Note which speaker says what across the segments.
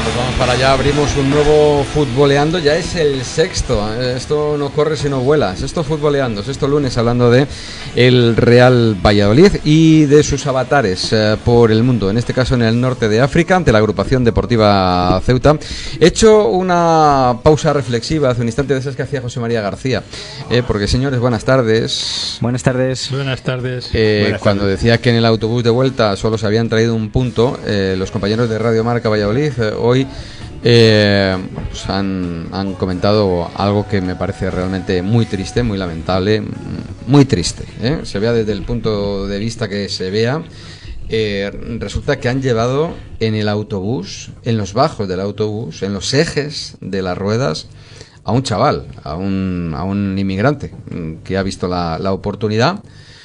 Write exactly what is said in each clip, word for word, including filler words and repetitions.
Speaker 1: Pues vamos para allá, abrimos un nuevo Futboleando, ya es el sexto, esto no corre sino vuela, sexto Futboleando, sexto lunes hablando de el Real Valladolid y de sus avatares eh, por el mundo, en este caso en el norte de África, ante la agrupación deportiva Ceuta. He hecho una pausa reflexiva hace un instante de esas que hacía José María García, eh, porque señores, buenas tardes.
Speaker 2: Buenas tardes.
Speaker 3: Buenas tardes.
Speaker 1: Eh,
Speaker 3: buenas
Speaker 1: cuando
Speaker 3: tardes.
Speaker 1: decía que en el autobús de vuelta solo se habían traído un punto, eh, los compañeros de Radio Marca Valladolid eh, hoy eh, pues han, han comentado algo que me parece realmente muy triste, muy lamentable, muy triste, ¿eh? Se vea desde el punto de vista que se vea. Eh, resulta que han llevado en el autobús, en los bajos del autobús, en los ejes de las ruedas, a un chaval, a un, a un inmigrante que ha visto la, la oportunidad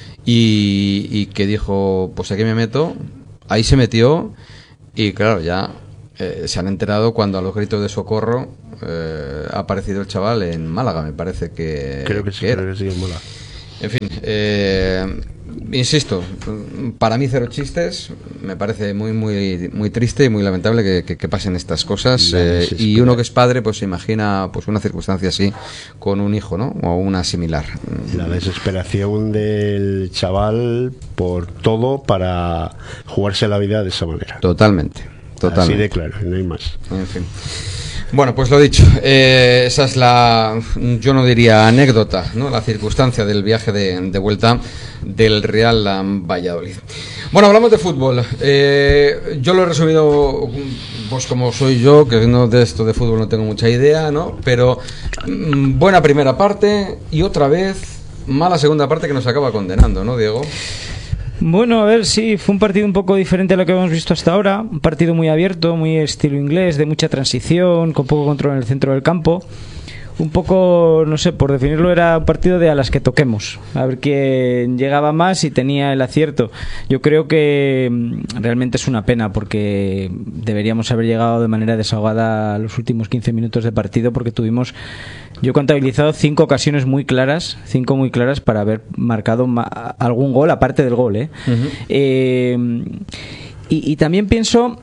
Speaker 1: y, y que dijo, pues aquí me meto. Ahí se metió y claro, ya eh, se han enterado cuando a los gritos de socorro eh, ha aparecido el chaval en Málaga, me parece que,
Speaker 3: Creo que sí,
Speaker 1: que era.
Speaker 3: creo que sí, en Málaga.
Speaker 1: En fin, eh, insisto, para mí cero chistes, me parece muy muy muy triste y muy lamentable que, que, que pasen estas cosas, eh, y uno que es padre pues se imagina pues una circunstancia así con un hijo, ¿no? O una similar.
Speaker 3: La desesperación del chaval por todo para jugarse la vida de esa manera.
Speaker 1: Totalmente, totalmente.
Speaker 3: Así de claro, no hay más.
Speaker 1: En fin. Bueno, pues lo dicho, eh, esa es la, yo no diría anécdota, ¿no? La circunstancia del viaje de, de vuelta del Real Valladolid. Bueno, hablamos de fútbol. Eh, yo lo he resumido, pues como soy yo, que no de esto de fútbol no tengo mucha idea, ¿no? Pero mm, buena primera parte y otra vez mala segunda parte que nos acaba condenando, ¿no, Diego?
Speaker 2: Bueno, a ver, sí, fue un partido un poco diferente a lo que hemos visto hasta ahora. Un partido muy abierto, muy estilo inglés, de mucha transición, con poco control en el centro del campo. Un poco, no sé, por definirlo, era un partido de a las que toquemos. A ver quién llegaba más y tenía el acierto. Yo creo que realmente es una pena porque deberíamos haber llegado de manera desahogada a los últimos quince minutos de partido, porque tuvimos, yo he contabilizado cinco ocasiones muy claras, cinco muy claras para haber marcado ma- algún gol, aparte del gol, ¿eh? Uh-huh. Eh, y, y también pienso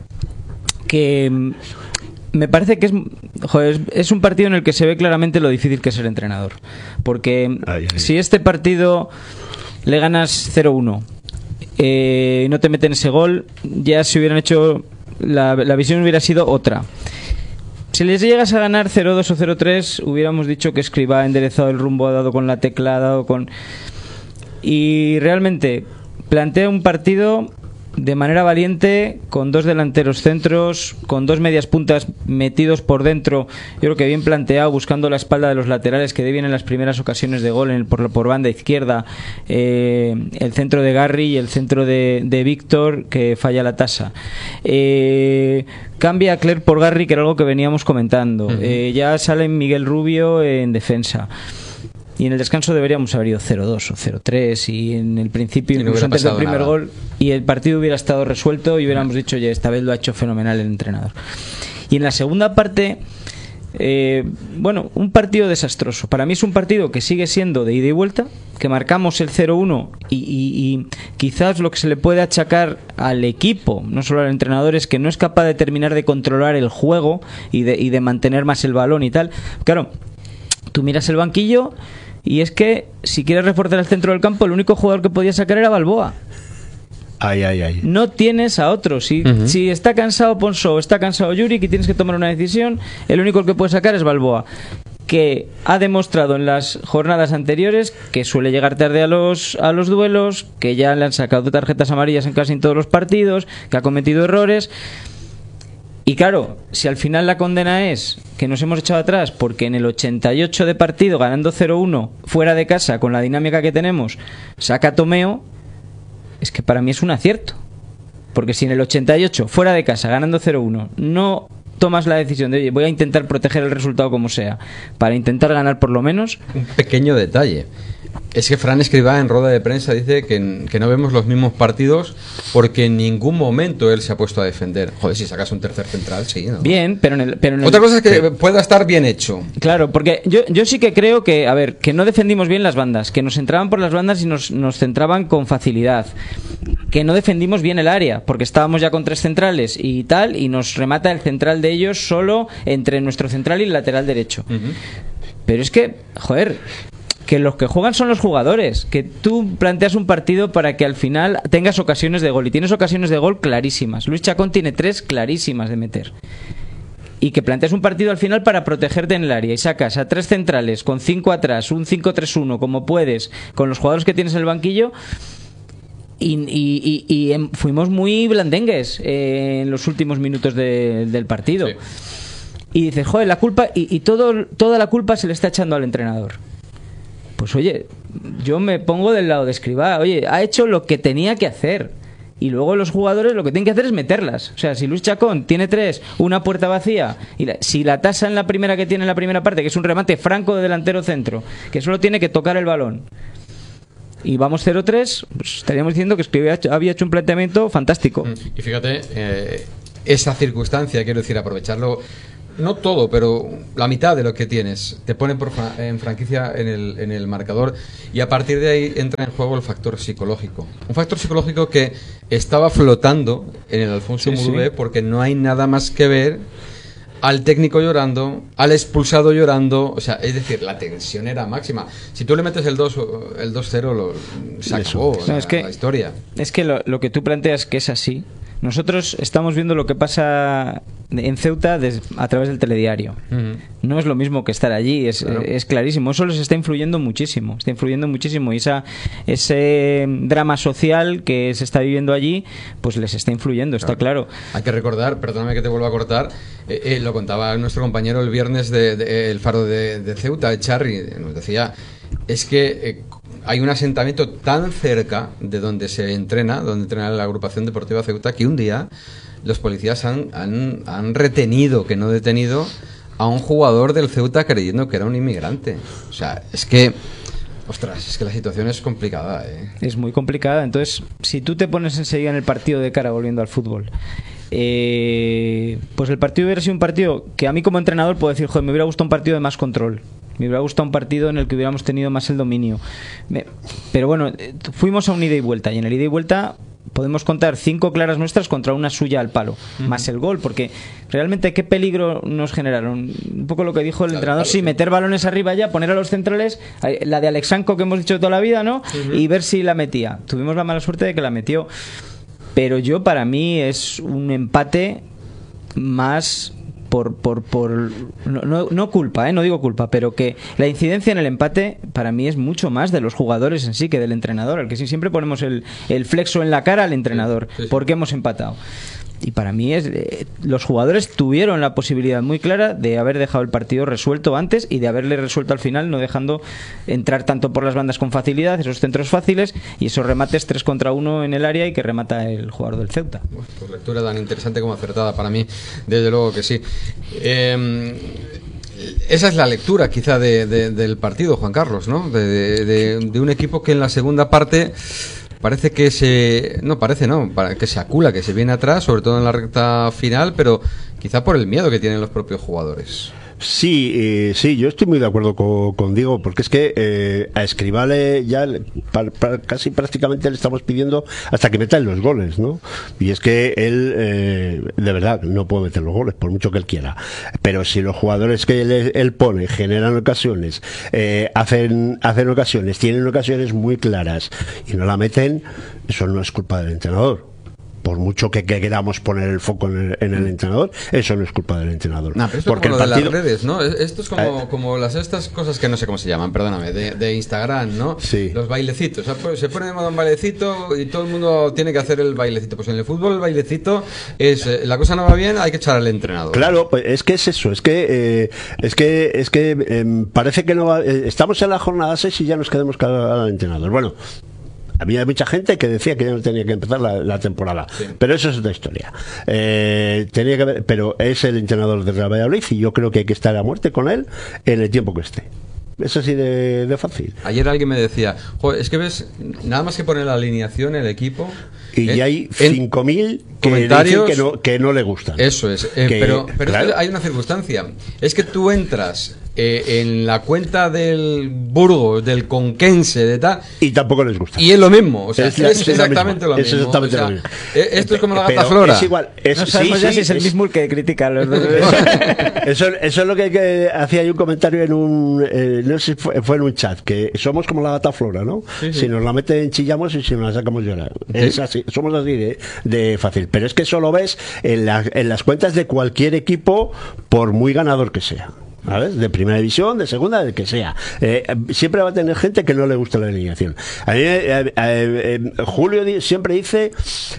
Speaker 2: que me parece que es, joder, es un partido en el que se ve claramente lo difícil que es ser entrenador. Porque ay, ay. si este partido le ganas cero uno, eh, no te meten ese gol, ya se hubieran hecho, la, la visión hubiera sido otra. Si les llegas a ganar cero dos o cero tres, hubiéramos dicho que Escribá ha enderezado el rumbo, ha dado con la tecla, ha dado con... Y realmente plantea un partido de manera valiente, con dos delanteros centros, con dos medias puntas metidos por dentro, yo creo que bien planteado, buscando la espalda de los laterales, que de bien en las primeras ocasiones de gol en el, por, por banda izquierda, eh, el centro de Garry y el centro de, de Víctor, que falla la tasa. Eh, cambia a Clerc por Garry, que era algo que veníamos comentando. Uh-huh. eh, ya sale Miguel Rubio en defensa. Y en el descanso deberíamos haber ido cero dos o cero tres, y en el principio, no incluso antes del primer nada. gol, y el partido hubiera estado resuelto y hubiéramos dicho, oye, esta vez lo ha hecho fenomenal el entrenador. Y en la segunda parte, eh, bueno, un partido desastroso. Para mí es un partido que sigue siendo de ida y vuelta, que marcamos el cero uno y, y, y quizás lo que se le puede achacar al equipo, no solo al entrenador, es que no es capaz de terminar de controlar el juego y de, y de mantener más el balón y tal. Claro, tú miras el banquillo y es que si quieres reforzar el centro del campo, el único jugador que podía sacar era Balboa.
Speaker 3: Ay, ay, ay.
Speaker 2: No tienes a otro. Si, uh-huh. si está cansado Ponso, está cansado Juric y tienes que tomar una decisión, el único que puede sacar es Balboa, que ha demostrado en las jornadas anteriores que suele llegar tarde a los, a los duelos, que ya le han sacado tarjetas amarillas en casi en todos los partidos, que ha cometido errores. Y claro, si al final la condena es que nos hemos echado atrás porque en el ochenta y ocho de partido, ganando cero uno fuera de casa, con la dinámica que tenemos, saca Tomeo, es que para mí es un acierto. Porque si en el ochenta y ocho, fuera de casa, ganando cero uno, no tomas la decisión de, oye, voy a intentar proteger el resultado como sea, para intentar ganar por lo menos...
Speaker 1: Un pequeño detalle. Es que Fran Escribá en rueda de prensa dice que, que no vemos los mismos partidos porque en ningún momento él se ha puesto a defender. Joder, si sacas un tercer central, sí, ¿no?
Speaker 2: Bien, pero en el... Pero en el...
Speaker 1: Otra cosa es que sí. pueda estar bien hecho.
Speaker 2: Claro, porque yo, yo sí que creo que, a ver, que no defendimos bien las bandas, que nos entraban por las bandas y nos, nos centraban con facilidad. que no defendimos bien el área, porque estábamos ya con tres centrales y tal, y nos remata el central de ellos solo entre nuestro central y el lateral derecho. Uh-huh. Pero es que, joder, que los que juegan son los jugadores, que tú planteas un partido para que al final tengas ocasiones de gol, y tienes ocasiones de gol clarísimas. Luis Chacón tiene tres clarísimas de meter. Y que planteas un partido al final para protegerte en el área y sacas a tres centrales con cinco atrás, un cinco tres uno como puedes, con los jugadores que tienes en el banquillo. Y, y, y, y fuimos muy blandengues eh, en los últimos minutos de, del partido. Sí. Y dices, joder, la culpa, y, y todo, toda la culpa se le está echando al entrenador. Pues oye, yo me pongo del lado de Escribá. Oye, ha hecho lo que tenía que hacer. Y luego los jugadores lo que tienen que hacer es meterlas. O sea, si Luis Chacón tiene tres, una puerta vacía, y la, si la tasa en la primera que tiene en la primera parte, que es un remate franco de delantero centro, que solo tiene que tocar el balón, y vamos cero tres, pues estaríamos diciendo que Escribá había hecho un planteamiento fantástico.
Speaker 1: Y fíjate, eh, esa circunstancia, quiero decir, aprovecharlo, no todo, pero la mitad de lo que tienes, te ponen por fra- en franquicia en el, en el marcador, y a partir de ahí entra en juego el factor psicológico. Un factor psicológico que estaba flotando en el Alfonso sí, Murubé, sí. porque no hay nada más que ver al técnico llorando, al expulsado llorando, o sea, es decir, la tensión era máxima. Si tú le metes el dos el dos cero, lo, se acabó
Speaker 2: no,
Speaker 1: la,
Speaker 2: es que,
Speaker 1: la historia.
Speaker 2: Es que lo, lo que tú planteas que es así. Nosotros estamos viendo lo que pasa en Ceuta des, a través del telediario. Uh-huh. No es lo mismo que estar allí, es, claro. es clarísimo. Eso les está influyendo muchísimo, está influyendo muchísimo. Y esa, ese drama social que se está viviendo allí, pues les está influyendo, claro. Está claro.
Speaker 1: Hay que recordar, perdóname que te vuelva a cortar, eh, eh, lo contaba nuestro compañero el viernes de, de, de El Faro de, de Ceuta, Charri, nos decía, es que eh, hay un asentamiento tan cerca de donde se entrena, donde entrena la agrupación deportiva Ceuta, que un día los policías han, han, han retenido, que no detenido, a un jugador del Ceuta creyendo que era un inmigrante. O sea, es que, ostras, es que la situación es complicada, ¿eh?
Speaker 2: Es muy complicada. Entonces, si tú te pones enseguida en el partido de cara, volviendo al fútbol, eh, pues el partido hubiera sido un partido que a mí como entrenador puedo decir, joder, me hubiera gustado un partido de más control. Me hubiera gustado un partido en el que hubiéramos tenido más el dominio. Me, pero bueno, fuimos a un ida y vuelta, y en el ida y vuelta podemos contar cinco claras nuestras contra una suya al palo, uh-huh. más el gol, porque realmente qué peligro nos generaron. Un poco lo que dijo el claro, entrenador, claro, sí, sí, meter balones arriba ya, poner a los centrales, la de Alexanco que hemos dicho toda la vida, ¿no? Uh-huh. Y ver si la metía. Tuvimos la mala suerte de que la metió. Pero yo, para mí, es un empate más... por por por no, no, no culpa, ¿eh? No digo culpa, pero que la incidencia en el empate para mí es mucho más de los jugadores en sí que del entrenador, al que siempre ponemos el, el flexo en la cara al entrenador, sí, sí, sí. porque hemos empatado. Y para mí es eh, los jugadores tuvieron la posibilidad muy clara de haber dejado el partido resuelto antes y de haberle resuelto al final, no dejando entrar tanto por las bandas con facilidad, esos centros fáciles y esos remates tres contra uno en el área y que remata el jugador del Ceuta.
Speaker 1: Uf, pues lectura tan interesante como acertada para mí, desde luego que sí. Eh, esa es la lectura quizá de, de, del partido, Juan Carlos, ¿no? De, de, de un equipo que en la segunda parte parece que se... no parece, no, que se acula, que se viene atrás, sobre todo en la recta final, pero quizá por el miedo que tienen los propios jugadores.
Speaker 3: Sí, eh, sí, yo estoy muy de acuerdo con, con Diego, porque es que eh, a Escribá le, ya pa, pa, casi prácticamente le estamos pidiendo hasta que meta los goles, ¿no? Y es que él, eh, de verdad, no puede meter los goles, por mucho que él quiera. Pero si los jugadores que él, él pone generan ocasiones, eh, hacen, hacen ocasiones, tienen ocasiones muy claras y no la meten, eso no es culpa del entrenador. Por mucho que, que queramos poner el foco en el, en el entrenador, eso no es culpa del entrenador.
Speaker 1: No, pero esto porque es como el partido... de las redes, ¿no? Esto es como, eh... como las estas cosas que no sé cómo se llaman, perdóname, de, de Instagram, ¿no? Sí. Los bailecitos. O sea, pues, se pone de moda un bailecito y todo el mundo tiene que hacer el bailecito. Pues en el fútbol el bailecito es eh, la cosa no va bien, hay que echar al entrenador.
Speaker 3: Claro, pues es que es eso, es que eh, es que es que eh, parece que no va, eh, estamos en la jornada seis y ya nos quedamos cada al entrenador. Bueno, había mucha gente que decía que ya no tenía que empezar la, la temporada, sí. Pero eso es otra historia. Eh, tenía que ver, pero es el entrenador del Real Valladolid y yo creo que hay que estar a muerte con él en el tiempo que esté. Es así de, de fácil.
Speaker 1: Ayer alguien me decía, joder, es que ves, nada más que poner la alineación, el equipo...
Speaker 3: Y ya hay cinco mil comentarios que no, que no le gustan.
Speaker 1: Eso es, eh, que, pero, pero claro. Es que hay una circunstancia. Es que tú entras eh, en la cuenta del Burgos, del Conquense, de tal.
Speaker 3: Y tampoco les gusta.
Speaker 1: Y es lo mismo, o sea, es,
Speaker 3: la,
Speaker 1: es exactamente lo mismo.
Speaker 3: Es exactamente
Speaker 1: o sea,
Speaker 3: lo mismo.
Speaker 1: Esto es como la
Speaker 3: Pero
Speaker 1: gata flora.
Speaker 3: Es igual. Es,
Speaker 2: no sabemos
Speaker 3: sí,
Speaker 2: ya
Speaker 3: sí,
Speaker 2: si es el
Speaker 3: es,
Speaker 2: mismo el que critica a los dos.
Speaker 3: Eso, eso es lo que, que hacía yo un comentario en un. Eh, no sé si fue, fue en un chat, que somos como la gata flora, ¿no? Sí, sí. Si nos la meten, chillamos y si nos la sacamos, llorar. Sí. Es así, somos así de, de fácil. Pero es que eso lo ves en, la, en las cuentas de cualquier equipo, por muy ganador que sea. ¿Sabes? De primera división, de segunda, del que sea. Eh, siempre va a tener gente que no le gusta la alineación. A mí, eh, eh, eh, Julio di- siempre dice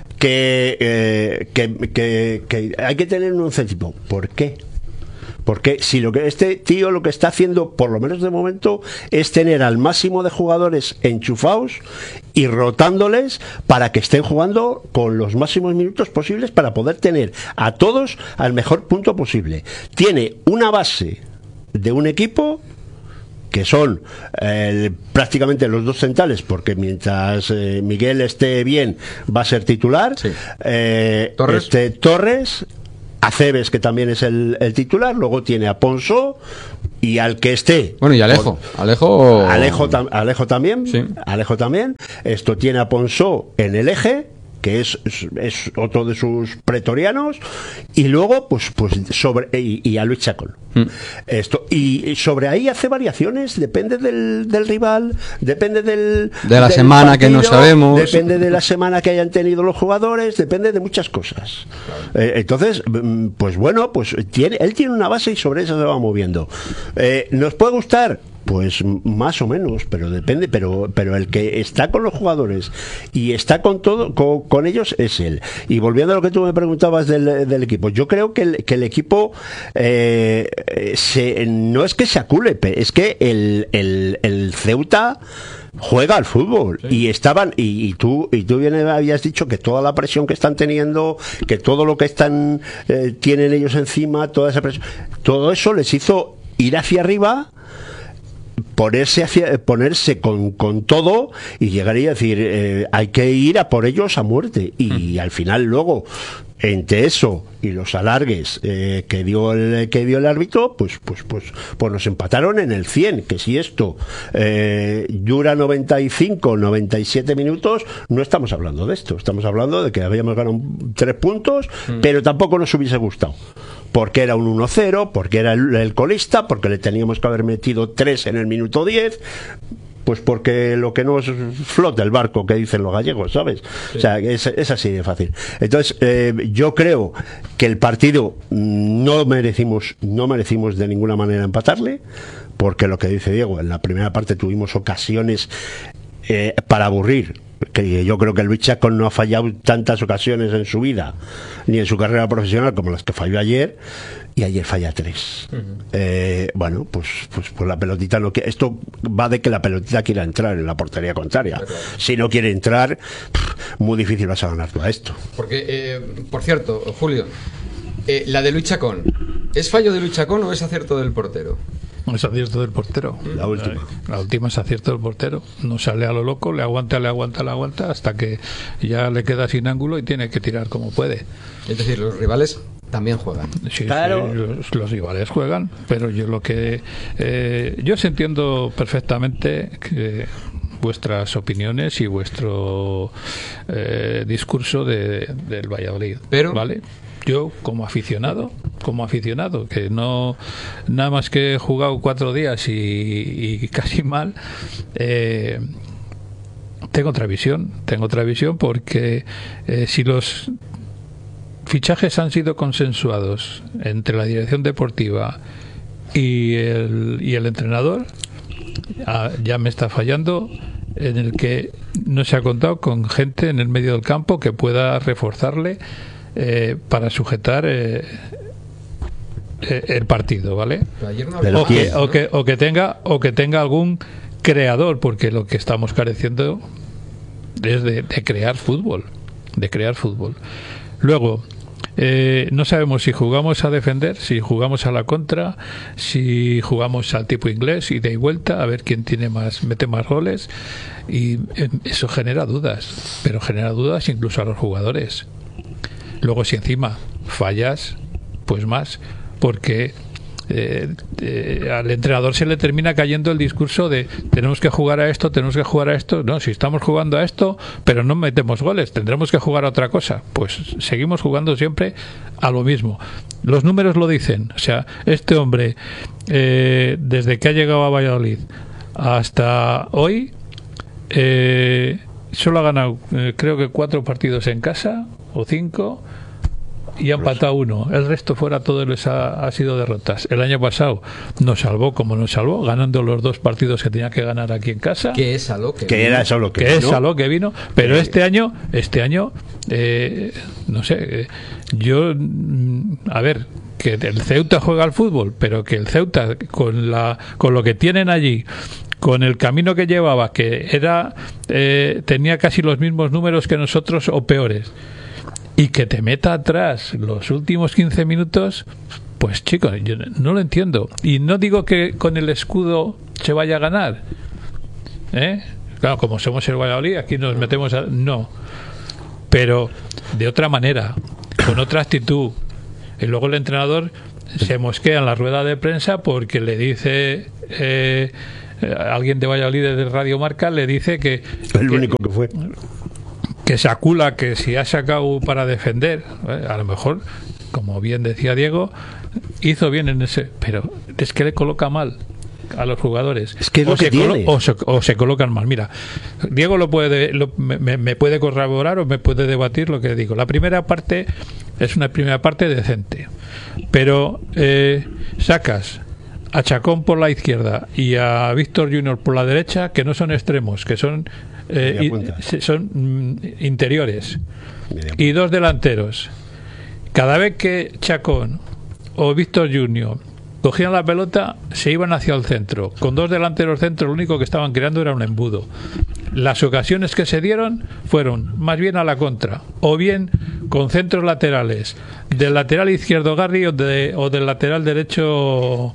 Speaker 3: que, eh, que, que, que hay que tener un once tipo. ¿Por qué? Porque si lo que este tío lo que está haciendo, por lo menos de momento, es tener al máximo de jugadores enchufados y rotándoles para que estén jugando con los máximos minutos posibles para poder tener a todos al mejor punto posible. Tiene una base de un equipo que son eh, prácticamente los dos centrales, porque mientras eh, Miguel esté bien va a ser titular. Sí. eh,
Speaker 1: Torres.
Speaker 3: Este, Torres, Aceves, que también es el, el titular, luego tiene a Ponso y al que esté.
Speaker 1: Bueno, y Alejo. Alejo,
Speaker 3: Alejo, tam, Alejo también.
Speaker 1: Sí.
Speaker 3: Alejo también. Esto tiene a Ponso en el eje, que es, es, es otro de sus pretorianos, y luego pues pues sobre y, y a Luis Chacón. Mm. Esto y sobre ahí hace variaciones, depende del, del rival, depende del
Speaker 1: de la
Speaker 3: del
Speaker 1: semana partido, que no sabemos,
Speaker 3: depende de la semana que hayan tenido los jugadores, depende de muchas cosas. Eh, entonces, pues bueno, pues tiene él tiene una base y sobre esa se va moviendo. Eh, ¿Nos puede gustar? Pues más o menos, pero depende, pero pero el que está con los jugadores y está con todo con, con ellos es él. Y volviendo a lo que tú me preguntabas del, del equipo, yo creo que el, que el equipo eh, se, no es que se aculepe, es que el, el, el Ceuta juega al fútbol. Sí. y estaban y, y tú y tú bien habías dicho que toda la presión que están teniendo, que todo lo que están eh, tienen ellos encima, toda esa presión, todo eso les hizo ir hacia arriba, ponerse hacia, ponerse con, con todo y llegaría a decir eh, hay que ir a por ellos a muerte y mm. al final luego entre eso y los alargues eh, que dio el que dio el árbitro pues pues pues pues nos empataron en el cien, que si esto eh, dura noventa y cinco, noventa y siete minutos, no estamos hablando de esto, estamos hablando de que habíamos ganado tres puntos, mm. pero tampoco nos hubiese gustado, porque era un uno cero, porque era el, el colista, porque le teníamos que haber metido tres en el minuto diez, pues porque lo que no es flota el barco, que dicen los gallegos, ¿sabes? Sí. O sea, es, es así de fácil. Entonces, eh, yo creo que el partido no merecimos, no merecimos de ninguna manera empatarle, porque lo que dice Diego, en la primera parte tuvimos ocasiones eh, para aburrir, que yo creo que Luis Chacón no ha fallado tantas ocasiones en su vida ni en su carrera profesional como las que falló ayer, y ayer falla tres. Uh-huh. eh, bueno, pues, pues pues la pelotita no quiere, esto va de que la pelotita quiera entrar en la portería contraria. Claro. Si no quiere entrar, pff, muy difícil vas a ganar tú a esto.
Speaker 1: Porque, eh, por cierto, Julio, eh, la de Luis Chacón, ¿es fallo de Luis Chacón o es acierto del portero?
Speaker 4: Es acierto del portero.
Speaker 3: La última.
Speaker 4: La, la última es acierto del portero. No sale a lo loco, le aguanta, le aguanta, le aguanta, hasta que ya le queda sin ángulo y tiene que tirar como puede.
Speaker 1: Es decir, los rivales también juegan.
Speaker 4: Sí, claro. Sí, los, los rivales juegan, pero yo lo que... Eh, yo os entiendo perfectamente que vuestras opiniones y vuestro eh, discurso de, del Valladolid.
Speaker 1: Pero...
Speaker 4: ¿vale? Yo como aficionado, como aficionado, que no nada más que he jugado cuatro días y, y casi mal, eh, tengo otra visión, tengo otra visión porque eh, si los fichajes han sido consensuados entre la dirección deportiva y el, y el entrenador, ah, ya me está fallando en el que no se ha contado con gente en el medio del campo que pueda reforzarle Eh, para sujetar eh, eh, el partido, ¿vale?
Speaker 1: No
Speaker 4: o, que, o, que, o que tenga o que tenga algún creador, porque lo que estamos careciendo es de, de crear fútbol, de crear fútbol. Luego eh, no sabemos si jugamos a defender, si jugamos a la contra, si jugamos al tipo inglés, ida y vuelta, a ver quién tiene más, mete más goles, y eh, eso genera dudas, pero genera dudas incluso a los jugadores. Luego si encima fallas, pues más, porque eh, eh, al entrenador se le termina cayendo el discurso de tenemos que jugar a esto, tenemos que jugar a esto. No, si estamos jugando a esto, pero no metemos goles, tendremos que jugar a otra cosa. Pues seguimos jugando siempre a lo mismo. Los números lo dicen. O sea, este hombre, eh, desde que ha llegado a Valladolid hasta hoy, eh, solo ha ganado, eh, creo que cuatro partidos en casa, o cinco, y ha empatado uno. El resto fuera todo les ha, ha sido derrotas. El año pasado nos salvó como nos salvó, ganando los dos partidos que tenía que ganar aquí en casa.
Speaker 1: Que es a lo que,
Speaker 3: que
Speaker 1: vino.
Speaker 3: era eso lo que,
Speaker 4: que
Speaker 3: vino.
Speaker 4: es a lo que vino. Pero eh. este año, este año, eh, no sé, eh, yo, mm, a ver, que el Ceuta juega al fútbol, pero que el Ceuta con la, con lo que tienen allí, con el camino que llevaba, que era, eh, tenía casi los mismos números que nosotros o peores, y que te meta atrás los últimos quince minutos, pues chicos, yo no lo entiendo. Y no digo que con el escudo se vaya a ganar, ¿eh? Claro, como somos el Valladolid, aquí nos metemos a... No, pero de otra manera, con otra actitud. Y luego el entrenador se mosquea en la rueda de prensa porque le dice... Eh, alguien de Valladolid de Radio Marca le dice que...
Speaker 3: El
Speaker 4: que,
Speaker 3: único que fue...
Speaker 4: que sacula, que si ha sacado para defender, ¿eh? A lo mejor, como bien decía Diego, hizo bien en ese, pero es que le coloca mal a los jugadores.
Speaker 3: Es que es lo
Speaker 4: o,
Speaker 3: que
Speaker 4: se
Speaker 3: tiene.
Speaker 4: o, se, o se colocan mal. Mira, Diego lo puede lo, me, me puede corroborar o me puede debatir lo que digo. La primera parte es una primera parte decente, pero eh, sacas a Chacón por la izquierda y a Víctor Junior por la derecha, que no son extremos, que son eh, y, son mm, interiores, y dos delanteros. Cada vez que Chacón o Víctor Junior cogían la pelota, se iban hacia el centro. Con dos delanteros centro, lo único que estaban creando era un embudo. Las ocasiones que se dieron fueron más bien a la contra, o bien con centros laterales, del lateral izquierdo Garri o, de, o del lateral derecho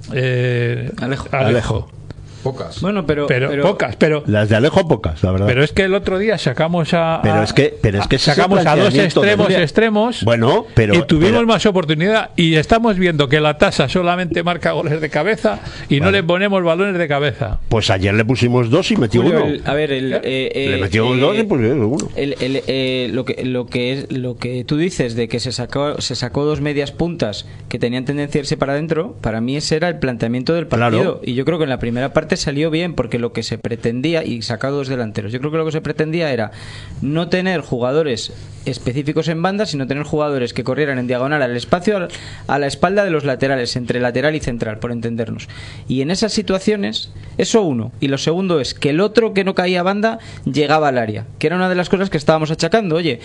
Speaker 4: eh,
Speaker 2: Alejo.
Speaker 4: Alejo.
Speaker 3: Alejo.
Speaker 1: Pocas.
Speaker 2: Bueno, pero,
Speaker 4: pero,
Speaker 2: pero
Speaker 4: pocas, pero
Speaker 3: las de Alejo pocas, la verdad.
Speaker 4: Pero es que el otro día sacamos a,
Speaker 3: pero es que, pero es que
Speaker 4: sacamos a dos extremos extremos.
Speaker 3: Bueno, pero
Speaker 4: y tuvimos
Speaker 3: pero,
Speaker 4: más oportunidad y estamos viendo que la tasa solamente marca goles de cabeza y vale. no le ponemos balones de cabeza.
Speaker 3: Pues ayer le pusimos dos y metió
Speaker 2: Julio,
Speaker 3: uno.
Speaker 2: El, a ver, el, eh, eh,
Speaker 3: le metió eh, dos y pues uno.
Speaker 2: El, el, eh, lo que lo que es lo que tú dices de que se sacó se sacó dos medias puntas que tenían tendencia a irse para adentro, para mí ese era el planteamiento del partido, claro. Y yo creo que en la primera parte salió bien porque lo que se pretendía, y sacado dos delanteros, yo creo que lo que se pretendía era no tener jugadores específicos en banda, sino tener jugadores que corrieran en diagonal al espacio, a la espalda de los laterales, entre lateral y central, por entendernos. Y en esas situaciones, eso uno. Y lo segundo es que el otro que no caía a banda llegaba al área, que era una de las cosas que estábamos achacando. Oye,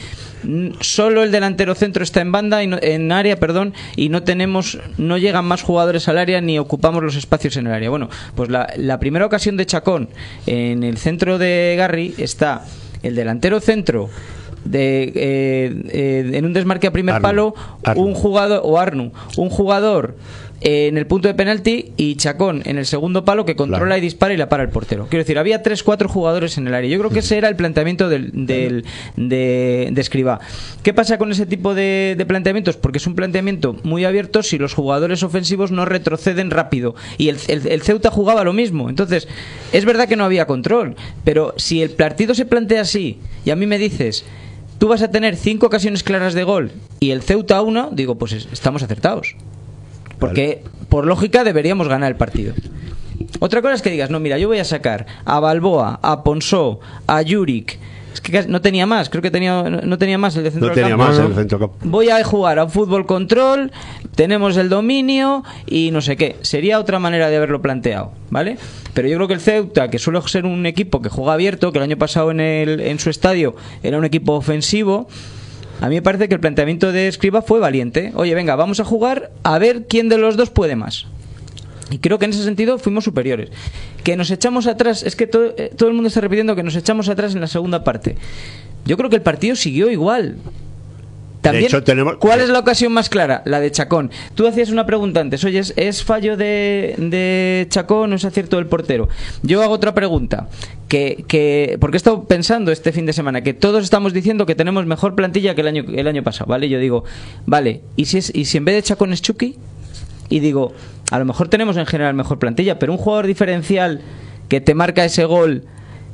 Speaker 2: solo el delantero centro está en banda, y no, en área, perdón, y no tenemos, no llegan más jugadores al área ni ocupamos los espacios en el área. Bueno, pues la, la primera ocasión de Chacón en el centro de Garri está el delantero centro de eh, eh, en un desmarque a primer Arnu, palo Arnu. un jugador o Arnu un jugador eh, en el punto de penalti y Chacón en el segundo palo que controla claro. y dispara y la para el portero. Quiero decir, había tres cuatro jugadores en el área. Yo creo que ese era el planteamiento del, del, de, de Escribá. ¿Qué pasa con ese tipo de, de planteamientos? Porque es un planteamiento muy abierto si los jugadores ofensivos no retroceden rápido, y el, el, el Ceuta jugaba lo mismo. Entonces es verdad que no había control, pero si el partido se plantea así y a mí me dices tú vas a tener cinco ocasiones claras de gol y el Ceuta una, digo, pues estamos acertados. Porque, vale. por lógica, deberíamos ganar el partido. Otra cosa es que digas, no, mira, yo voy a sacar a Balboa, a Ponsó, a Juric. Es que no tenía más, creo que tenía no tenía más el de centro
Speaker 3: no
Speaker 2: del
Speaker 3: tenía
Speaker 2: campo.
Speaker 3: más el centro campo.
Speaker 2: Voy a jugar a un fútbol control, tenemos el dominio y no sé qué. Sería otra manera de haberlo planteado, ¿vale? Pero yo creo que el Ceuta, que suele ser un equipo que juega abierto, que el año pasado en, el, en su estadio era un equipo ofensivo, a mí me parece que el planteamiento de Escribá fue valiente. Oye, venga, vamos a jugar a ver quién de los dos puede más. Y creo que en ese sentido fuimos superiores. Que nos echamos atrás, es que todo, eh, todo el mundo está repitiendo que nos echamos atrás en la segunda parte. Yo creo que el partido siguió igual. También,
Speaker 3: de hecho, tenemos...
Speaker 2: ¿cuál es la ocasión más clara? La de Chacón. Tú hacías una pregunta antes, oye, ¿es, es fallo de, de Chacón o es acierto del portero? Yo hago otra pregunta, que, que porque he estado pensando este fin de semana que todos estamos diciendo que tenemos mejor plantilla que el año, el año pasado, ¿vale? Yo digo, vale, ¿y si, es, y si en vez de Chacón es Chucky? y digo, a lo mejor tenemos en general mejor plantilla, pero un jugador diferencial que te marca ese gol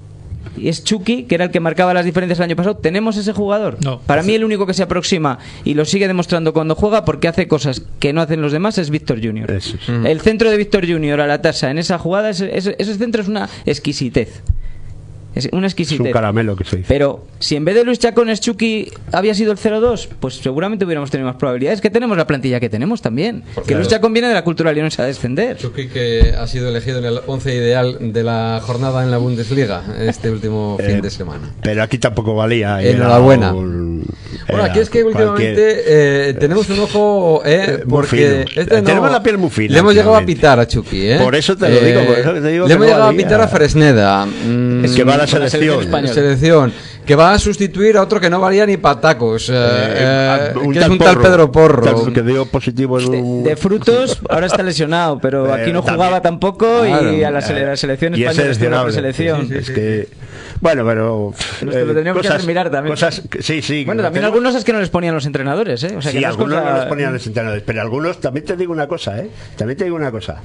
Speaker 2: y es Chucky, que era el que marcaba las diferencias el año pasado. ¿Tenemos ese jugador?
Speaker 4: No.
Speaker 2: Para mí el único que se aproxima y lo sigue demostrando cuando juega, porque hace cosas que no hacen los demás, es Víctor Junior.
Speaker 3: Eso es.
Speaker 2: Mm. El centro de Víctor Junior a la tasa en esa jugada, ese, ese, ese centro es una exquisitez. Es una exquisitez.
Speaker 3: Es un caramelo que se dice.
Speaker 2: Pero si en vez de Luis Chacón Chucky había sido el cero dos, pues seguramente hubiéramos tenido más probabilidades. Que tenemos la plantilla que tenemos también.
Speaker 1: Por
Speaker 2: que
Speaker 1: claro.
Speaker 2: Luis Chacón viene de la cultura leonesa a descender.
Speaker 1: Chucky, que ha sido elegido en el once ideal de la jornada en la Bundesliga este último
Speaker 3: Eh,
Speaker 1: fin de semana.
Speaker 3: Pero aquí tampoco valía.
Speaker 1: Enhorabuena.
Speaker 3: Un,
Speaker 1: Bueno, aquí es que últimamente
Speaker 3: cualquier...
Speaker 1: eh, tenemos un ojo, eh,
Speaker 3: Eh, muy
Speaker 1: porque
Speaker 3: fino.
Speaker 1: este no-
Speaker 3: Tenemos la piel muy fina,
Speaker 1: le hemos llegado a
Speaker 3: últimamente.
Speaker 1: pitar a Chucky, ¿eh?
Speaker 3: Por eso te lo digo, por eso te digo
Speaker 1: le
Speaker 3: que
Speaker 1: hemos
Speaker 3: no
Speaker 1: llegado
Speaker 3: valía.
Speaker 1: a pitar a Fresneda, mm,
Speaker 3: Es que va a la
Speaker 2: Con la selección
Speaker 3: selección.
Speaker 2: española.
Speaker 1: selección, que va a sustituir a otro que no valía ni patacos, eh, eh,
Speaker 3: un
Speaker 1: que es
Speaker 3: tal
Speaker 1: un tal
Speaker 3: Porro,
Speaker 1: Pedro Porro.
Speaker 3: tal que dio positivo en
Speaker 2: De,
Speaker 3: un...
Speaker 2: de frutos, ahora está lesionado, pero
Speaker 3: Pero
Speaker 2: aquí no
Speaker 3: también.
Speaker 2: jugaba tampoco
Speaker 1: Claro.
Speaker 2: y a la, sele- la selección
Speaker 3: Y es
Speaker 2: española estuvo en la
Speaker 3: seleccionable.
Speaker 2: preselección.
Speaker 3: Es que... Bueno, pero...
Speaker 2: Nos lo tendríamos que hacer mirar también.
Speaker 3: Cosas, que- sí, sí.
Speaker 2: Bueno,
Speaker 3: que
Speaker 2: también
Speaker 3: tenemos-
Speaker 2: algunos es que no les ponían los entrenadores, ¿eh? O sea, que
Speaker 3: Sí,
Speaker 2: no es
Speaker 3: algunos
Speaker 2: cosa-
Speaker 3: no los ponían los entrenadores, pero algunos, también te digo una cosa, ¿eh? También te digo una cosa.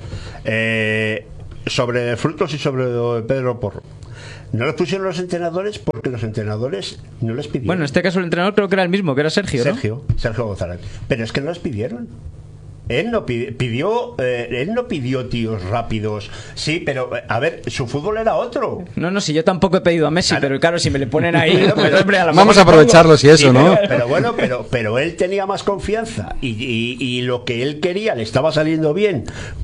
Speaker 3: Eh, sobre Frutos y sobre Pedro Porro. No los pusieron los entrenadores porque los entrenadores no les pidieron.
Speaker 2: Bueno, en este caso el entrenador creo que era el mismo, que era Sergio, ¿no?
Speaker 3: Sergio, Sergio González. Pero es que no les pidieron. Él no pidi- pidió, eh, él no pidió tíos rápidos. Sí, pero eh, a ver, su fútbol era otro.
Speaker 2: No, no, si yo tampoco he pedido a Messi,
Speaker 3: Claro.
Speaker 2: pero claro, si me le ponen ahí,
Speaker 3: Pero,
Speaker 2: pues,
Speaker 3: pero-
Speaker 2: hombre, a lo
Speaker 1: Vamos
Speaker 2: mejor
Speaker 1: a
Speaker 2: le pongo.
Speaker 1: aprovecharlo si eso,
Speaker 3: Sí,
Speaker 1: ¿no?
Speaker 3: Pero, pero bueno, pero, pero él tenía más confianza y, y- y lo que él quería le estaba saliendo bien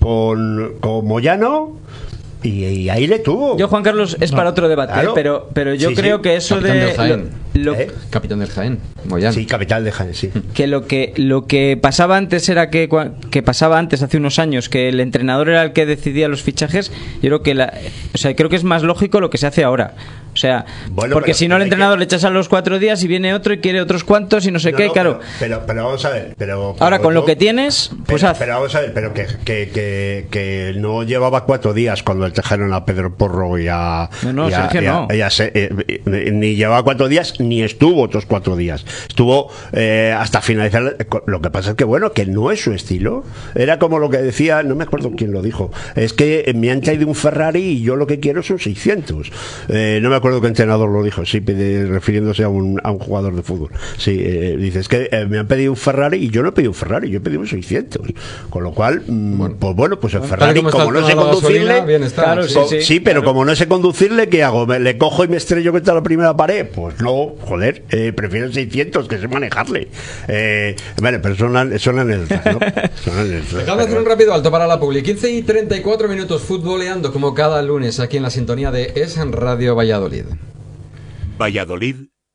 Speaker 3: con, con Moyano y, y ahí le tuvo.
Speaker 2: Yo, Juan Carlos, es para otro debate,
Speaker 3: Claro.
Speaker 2: ¿eh? pero, pero yo
Speaker 3: Sí,
Speaker 2: creo
Speaker 3: sí.
Speaker 2: que eso
Speaker 1: Capitán
Speaker 2: de...
Speaker 1: del Jaén.
Speaker 2: lo-
Speaker 3: ¿Eh?
Speaker 1: Capitán del Jaén, Moyano.
Speaker 3: Sí, capital de Jaén, sí.
Speaker 2: que lo que lo que pasaba antes era que cua- que pasaba antes hace unos años que el entrenador era el que decidía los fichajes. Yo creo que la, o sea, creo que es más lógico lo que se hace ahora. O sea,
Speaker 3: Bueno,
Speaker 2: porque
Speaker 3: pero-
Speaker 2: si no el
Speaker 3: pero hay
Speaker 2: entrenador
Speaker 3: que-
Speaker 2: le echas a los cuatro días y viene otro y quiere otros cuantos y no sé
Speaker 3: No,
Speaker 2: qué,
Speaker 3: no,
Speaker 2: claro.
Speaker 3: Pero, pero, pero vamos a ver. Pero,
Speaker 2: Ahora
Speaker 3: pero
Speaker 2: con lo
Speaker 3: yo-
Speaker 2: que tienes, pues
Speaker 3: pero,
Speaker 2: haz.
Speaker 3: pero vamos a ver, pero que, que, que, que no llevaba cuatro días cuando le trajeron a Pedro Porro y a.
Speaker 2: No, no,
Speaker 3: y a-
Speaker 2: Sergio,
Speaker 3: y a-
Speaker 2: no.
Speaker 3: y a Se- eh, eh, ni llevaba cuatro días, ni estuvo otros cuatro días. Estuvo eh, hasta finalizar. Lo que pasa es que, bueno, que no es su estilo. Era como lo que decía, no me acuerdo quién lo dijo. Es que me han traído un Ferrari y yo lo que quiero son seiscientos. Eh, no me acuerdo qué entrenador lo dijo, sí, pide- refiriéndose a un, a un jugador de fútbol. Sí, eh, dice, es que eh, me han pedido un Ferrari y yo no he pedido un Ferrari, yo he pedido un seiscientos. Con lo cual, mm,
Speaker 1: Bueno.
Speaker 3: pues bueno, pues el
Speaker 1: Tal
Speaker 3: Ferrari,
Speaker 1: como está
Speaker 3: como
Speaker 1: el
Speaker 3: no
Speaker 1: tema
Speaker 3: sé
Speaker 1: de la
Speaker 3: conducirle,
Speaker 1: gasolina, bien está.
Speaker 2: Claro,
Speaker 1: Sí.
Speaker 2: sí,
Speaker 3: co-
Speaker 2: sí.
Speaker 3: sí, pero como no sé conducirle, ¿qué hago? ¿Me, ¿Le cojo y me estrello contra la primera pared? Pues no, joder, eh, prefiero el seiscientos que sé manejarle. Eh, vale, pero son, an- son anécdotas, ¿no? Son anécdotas.
Speaker 1: Dejad de hacer un rápido alto para la publi. quince y treinta y cuatro minutos futboleando como cada lunes aquí en la sintonía de Es Radio Valladolid.
Speaker 5: Valladolid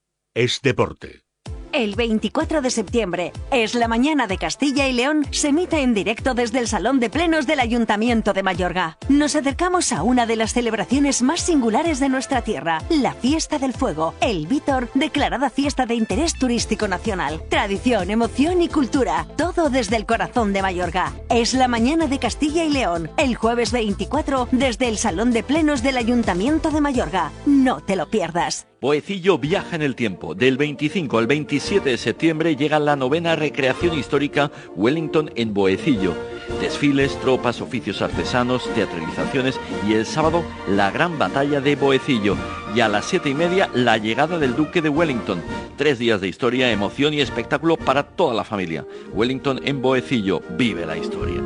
Speaker 5: es deporte.
Speaker 6: El veinticuatro de septiembre, Es la Mañana de Castilla y León, se emite en directo desde el Salón de Plenos del Ayuntamiento de Mayorga. Nos acercamos a una de las celebraciones más singulares de nuestra tierra, la Fiesta del Fuego, el Vítor, declarada fiesta de interés turístico nacional. Tradición, emoción y cultura, todo desde el corazón de Mayorga. Es la Mañana de Castilla y León, el jueves veinticuatro, desde el Salón de Plenos del Ayuntamiento de Mayorga. No te lo pierdas.
Speaker 7: Boecillo viaja en el tiempo. Del veinticinco al veintisiete de septiembre llega la novena recreación histórica Wellington en Boecillo. Desfiles, tropas, oficios artesanos, teatralizaciones y el sábado la gran batalla de Boecillo. Y a las siete y media la llegada del Duque de Wellington. Tres días de historia, emoción y espectáculo para toda la familia. Wellington en Boecillo. Vive la historia.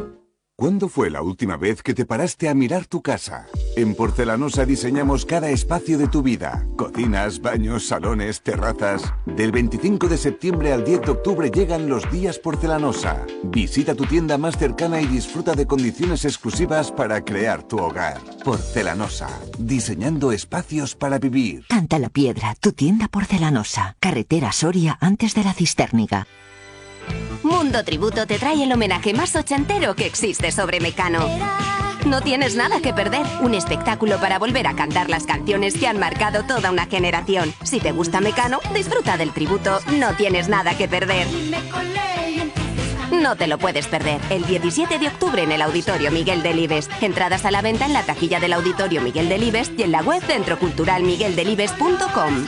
Speaker 8: ¿Cuándo fue la última vez que te paraste a mirar tu casa? En Porcelanosa diseñamos cada espacio de tu vida. Cocinas, baños, salones, terrazas. Del veinticinco de septiembre al diez de octubre llegan los días Porcelanosa. Visita tu tienda más cercana y disfruta de condiciones exclusivas para crear tu hogar. Porcelanosa, diseñando espacios para vivir.
Speaker 9: Canta la Piedra, tu tienda porcelanosa. Carretera Soria antes de la Cistérniga.
Speaker 10: Mundo Tributo te trae el homenaje más ochentero que existe sobre Mecano. No tienes nada que perder, un espectáculo para volver a cantar las canciones que han marcado toda una generación. Si te gusta Mecano, disfruta del tributo, no tienes nada que perder. No te lo puedes perder, el diecisiete de octubre en el Auditorio Miguel Delibes. Entradas a la venta en la taquilla del Auditorio Miguel Delibes y en la web centro cultural miguel delibes punto com.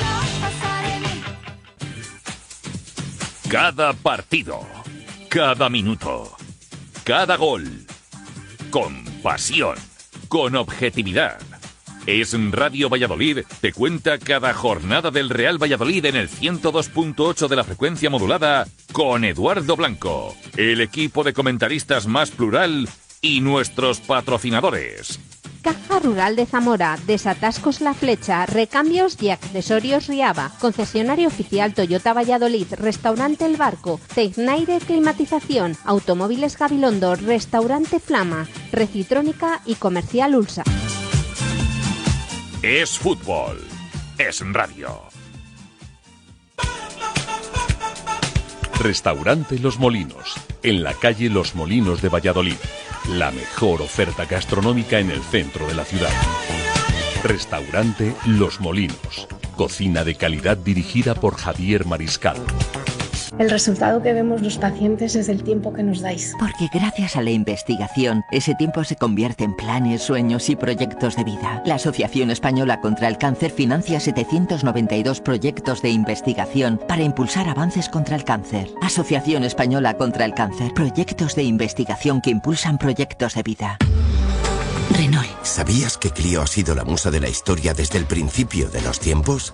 Speaker 5: Cada partido, cada minuto,
Speaker 11: cada gol. Con pasión, con objetividad. Es Radio Valladolid, te cuenta cada jornada del Real Valladolid en el ciento dos punto ocho de la frecuencia modulada con Eduardo Blanco, el equipo de comentaristas más plural y nuestros patrocinadores.
Speaker 12: Caja Rural de Zamora, Desatascos La Flecha, Recambios y Accesorios Riaba, Concesionario Oficial Toyota Valladolid, Restaurante El Barco, Tecnaire Climatización, Automóviles Gabilondo, Restaurante Flama, Recitrónica y Comercial Ulsa.
Speaker 11: Es fútbol, es radio.
Speaker 13: Restaurante Los Molinos, en la calle Los Molinos de Valladolid. La mejor oferta gastronómica en el centro de la ciudad. Restaurante Los Molinos, cocina de calidad dirigida por Javier Mariscal.
Speaker 14: El resultado que vemos los pacientes es el tiempo que nos dais.
Speaker 9: Porque gracias a la investigación, ese tiempo se convierte en planes, sueños y proyectos de vida. La Asociación Española contra el Cáncer financia setecientos noventa y dos proyectos de investigación para impulsar avances contra el cáncer. Asociación Española contra el Cáncer. Proyectos de investigación que impulsan proyectos de vida. Renault.
Speaker 15: ¿Sabías que Clio ha sido la musa de la historia desde el principio de los tiempos?